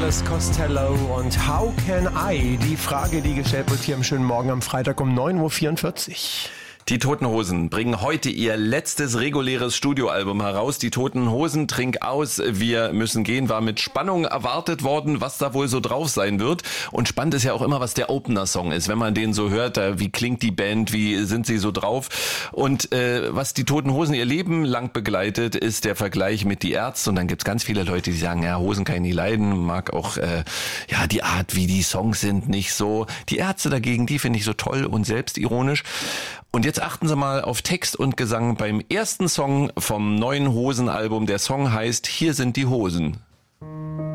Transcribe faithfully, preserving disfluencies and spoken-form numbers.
Elvis Costello und How Can I? Die Frage, die gestellt wird hier im schönen Morgen am Freitag um neun Uhr vierundvierzig. Die Toten Hosen bringen heute ihr letztes reguläres Studioalbum heraus. Die Toten Hosen, Trink aus, wir müssen gehen, war mit Spannung erwartet worden, was da wohl so drauf sein wird. Und spannend ist ja auch immer, was der Opener-Song ist. Wenn man den so hört, wie klingt die Band, wie sind sie so drauf? Und äh, was die Toten Hosen ihr Leben lang begleitet, ist der Vergleich mit die Ärzte. Und dann gibt's ganz viele Leute, die sagen, ja, Hosen kann ich nie leiden, mag auch äh, ja die Art, wie die Songs sind, nicht so. Die Ärzte dagegen, die finde ich so toll und selbstironisch. Und jetzt achten Sie mal auf Text und Gesang beim ersten Song vom neuen Hosen-Album. Der Song heißt Hier sind die Hosen.